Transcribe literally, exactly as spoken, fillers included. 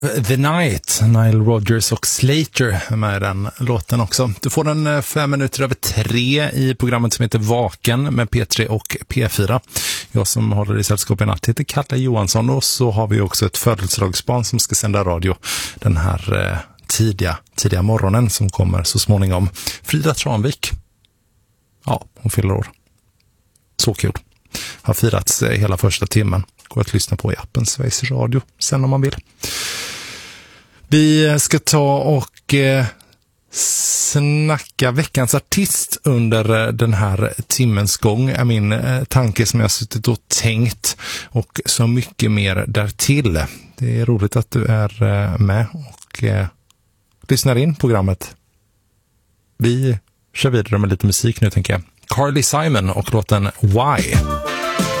The Night, Nile Rodgers och Slater med den låten också. Du får den fem minuter över tre i programmet som heter Vaken med P tre och P fyra. Jag som håller i sällskap i natt heter Kalle Johansson, och så har vi också ett födelsedagsbarn som ska sända radio den här eh, tidiga, tidiga morgonen som kommer så småningom. Frida Tranvik. Ja, hon fyller år. Så kul. Har firats eh, hela första timmen. Går att lyssna på i appen Sveriges Radio sen om man vill. Vi ska ta och eh, snacka veckans artist under den här timmens gång. Är min eh, tanke som jag har suttit och tänkt, och så mycket mer därtill. Det är roligt att du är eh, med och eh, lyssnar in programmet. Vi kör vidare med lite musik nu, tänker jag. Carly Simon och låten Why.